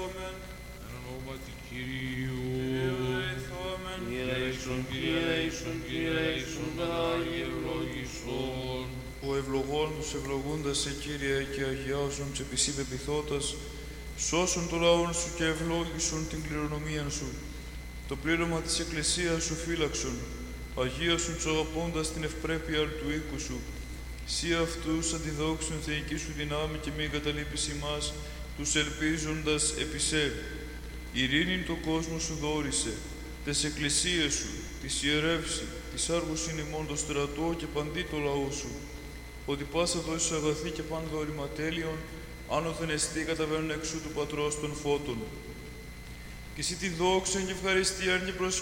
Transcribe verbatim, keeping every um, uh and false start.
ελέησομεν. Εν ονόματι Κυρίου. Ελέησομεν. Κύριε ελέησον, Κύριε ελέησον, Κύριε ελέησον, Πανάγιε ευλογησόν. Ο ευλογών τους ευλογούντας σε Κύριε και αγιάζουν τους επισή πεποιθώτας, σώσον το λαόν σου και ευλόγησον την κληρονομία σου. Το πλήρωμα της Εκκλησίας σου φύλαξον, αγίασον τους αγαπώντας την ευπρέπεια του οίκου σου. Σύ αυτούς αντιδόξουν θεϊκή σου δυνάμει και μη καταλείπεις ημάς, τους ελπίζοντας επί σε. Ειρήνην το κόσμο σου δόρισε, τες εκκλησίες σου, της ιερεύσει, της άργουσιν ημών το στρατό και παντί το λαό σου. Ότι πάσα δώσεις αγαθή και παν δωρηματέλειον, άνωθεν εστί καταβαίνουν εξού του Πατρός των φώτων. Και εσύ τη δόξα και ευχαριστία και